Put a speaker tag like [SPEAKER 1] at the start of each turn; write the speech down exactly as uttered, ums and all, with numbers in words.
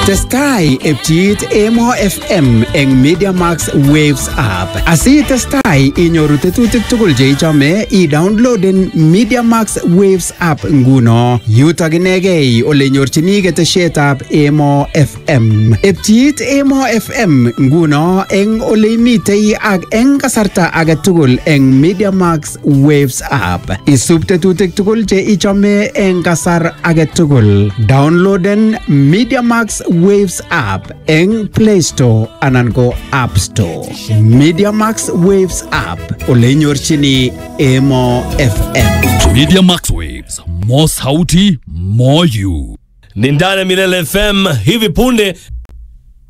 [SPEAKER 1] Testai epchiit Emo F M eng Media Max Waves app. Asi testai inyoru tetutik tugul che ichome, i-downloaden Media Max Waves app nguno. Yutok inegei ole nyorchini ketesietab Emo F M. Epchiit Emo F M nguno eng ole imitei ak eng kasarta age tugul eng Media Max Waves app. Isub tetutik tugul che ichome eng kasar age tugul. Downloaden Media Max Waves app eng Play Store anan ko App Store. Media Max Waves app ole nyorchini Emo F M.
[SPEAKER 2] Media Max Waves, more sauti, more you.
[SPEAKER 3] Nindana Milele F M hivi punde